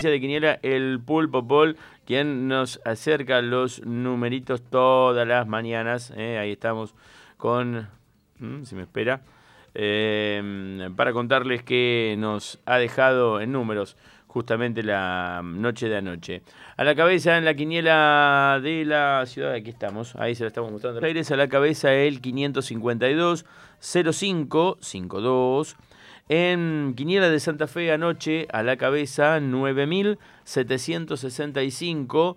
de Quiniela, el Pulpo Paul, quien nos acerca los numeritos todas las mañanas. Ahí estamos con, si me espera, para contarles que nos ha dejado en números justamente la noche de anoche. A la cabeza en la quiniela de la ciudad, aquí estamos, ahí se la estamos mostrando. Aires a la cabeza el 552 05 52. En Quiniela de Santa Fe anoche a la cabeza 9765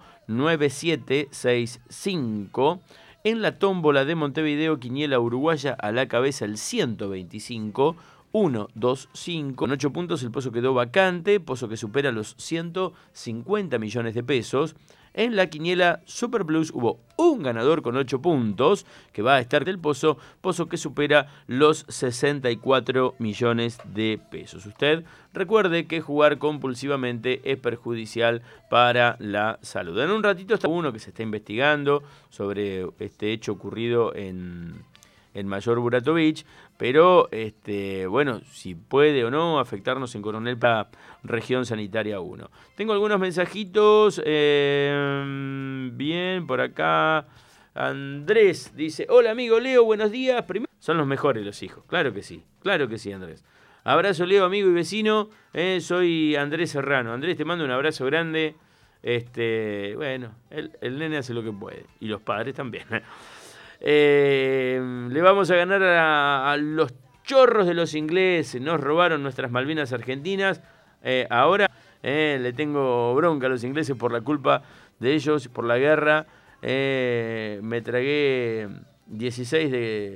9765. En la tómbola de Montevideo, Quiniela Uruguaya a la cabeza el 125 125. Con 8 puntos el pozo quedó vacante, pozo que supera los 150 millones de pesos. En la quiniela Super Plus hubo un ganador con 8 puntos, que va a estar del pozo que supera los 64 millones de pesos. Usted recuerde que jugar compulsivamente es perjudicial para la salud. En un ratito está uno que se está investigando sobre este hecho ocurrido en Mayor Buratovich, pero bueno, si puede o no afectarnos en Coronel para Región Sanitaria 1. Tengo algunos mensajitos, bien, por acá. Andrés dice, hola amigo Leo, buenos días. Son los mejores los hijos, claro que sí, Andrés. Abrazo Leo, amigo y vecino, soy Andrés Serrano. Andrés, te mando un abrazo grande. Bueno, el nene hace lo que puede, y los padres también. Le vamos a ganar a los chorros de los ingleses. Nos robaron nuestras Malvinas argentinas. Ahora le tengo bronca a los ingleses por la culpa de ellos, por la guerra. Me tragué 16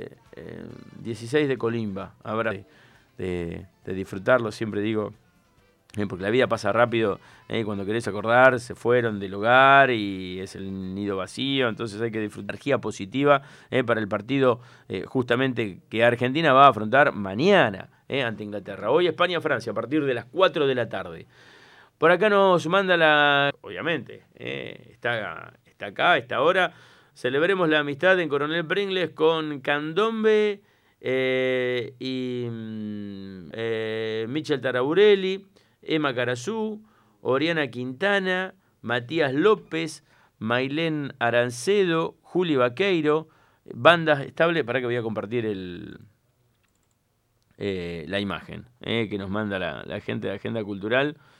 de colimba. Habrá de disfrutarlo, siempre digo. Porque la vida pasa rápido, cuando querés acordar, se fueron del hogar y es el nido vacío, entonces hay que disfrutar energía positiva para el partido justamente que Argentina va a afrontar mañana ante Inglaterra. Hoy España-Francia a partir de las 4 de la tarde. Por acá nos manda obviamente, está acá, está ahora. Celebremos la amistad en Coronel Pringles con Candombe y Michel Taraburelli, Emma Carazú, Oriana Quintana, Matías López, Mailén Arancedo, Juli Vaqueiro, bandas estables. Para que voy a compartir la imagen que nos manda la gente de Agenda Cultural.